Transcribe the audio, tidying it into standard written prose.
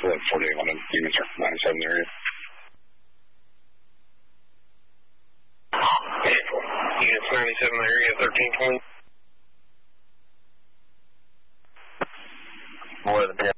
48 London, units are 97 area. Units 97 area, 1320. More than 10